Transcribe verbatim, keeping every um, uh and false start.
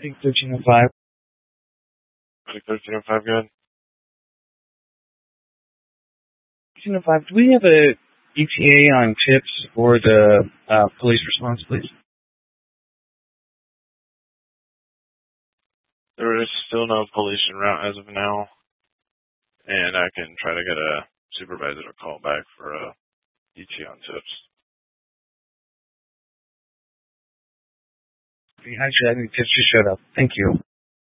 think thirteen oh five. I think thirteen oh five, good. thirteen oh five, do we have a E T A on tips for the uh, police response, please? There is still no police en route as of now, and I can try to get a supervisor to call back for a E T A on tips. Actually, I think tips just showed up. Thank you.